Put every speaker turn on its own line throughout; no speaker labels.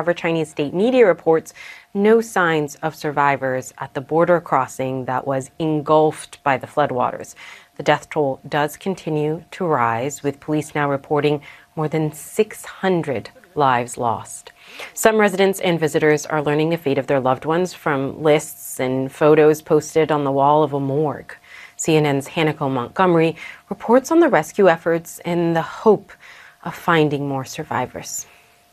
However, Chinese state media reports no signs of survivors at the border crossing that was engulfed by the floodwaters. The death toll does continue to rise, with police now reporting more than 600 lives lost. Some residents and visitors are learning the fate of their loved ones from lists and photos posted on the wall of a morgue. CNN's Hanako Montgomery reports on the rescue efforts and the hope of finding more survivors.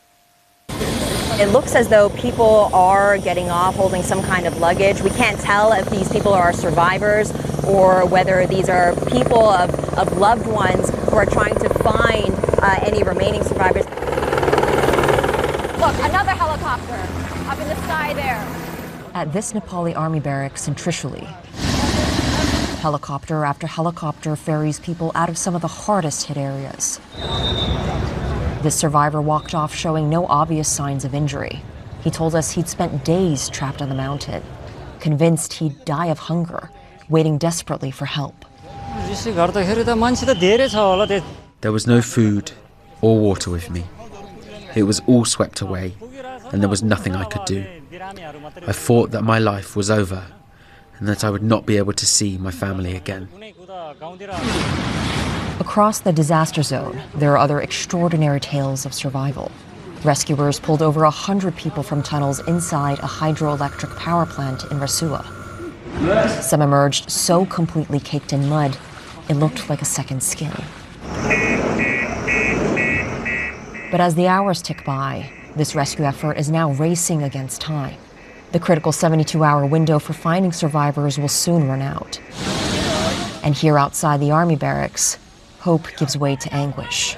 It looks as though people are getting off holding some kind of luggage. We can't tell if these people are survivors or whether these are people of loved ones who are trying to find any remaining survivors.
Look, another helicopter up in the sky there.
At this Nepali army barracks in Trishuli, helicopter after helicopter ferries people out of some of the hardest hit areas. This survivor walked off showing no obvious signs of injury. He told us he'd spent days trapped on the mountain, convinced he'd die of hunger, waiting desperately for help.
There was no food or water with me. It was all swept away, and there was nothing I could do. I thought that my life was over, and that I would not be able to see my family again.
Across the disaster zone, there are other extraordinary tales of survival. Rescuers pulled over 100 people from tunnels inside a hydroelectric power plant in Rasua. Some emerged so completely caked in mud, it looked like a second skin. But as the hours tick by, this rescue effort is now racing against time. The critical 72-hour window for finding survivors will soon run out. And here outside the army barracks, hope gives way to anguish.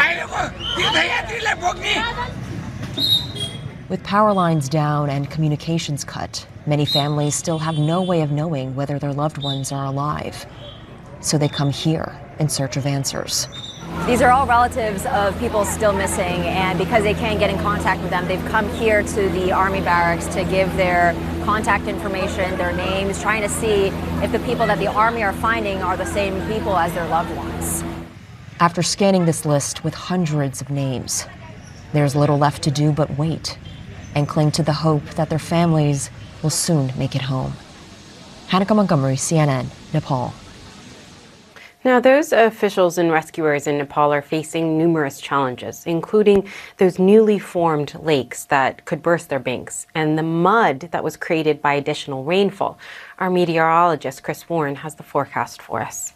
With power lines down and communications cut, many families still have no way of knowing whether their loved ones are alive. So they come here in search of answers.
These are all relatives of people still missing, and because they can't get in contact with them, they've come here to the army barracks to give their contact information, their names, trying to see if the people that the army are finding are the same people as their loved ones.
After scanning this list with hundreds of names, there's little left to do but wait and cling to the hope that their families will soon make it home. Hanako Montgomery, CNN, Nepal.
Now, those officials and rescuers in Nepal are facing numerous challenges, including those newly formed lakes that could burst their banks and the mud that was created by additional rainfall. Our meteorologist, Chris Warren, has the forecast for us.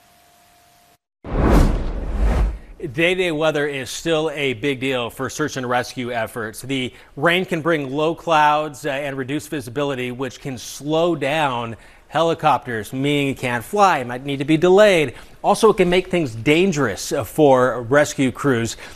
Day-to-day weather is still a big deal for search and rescue efforts. The rain can bring low clouds and reduce visibility, which can slow down helicopters, meaning it can't fly, might need to be delayed. Also, it can make things dangerous for rescue crews.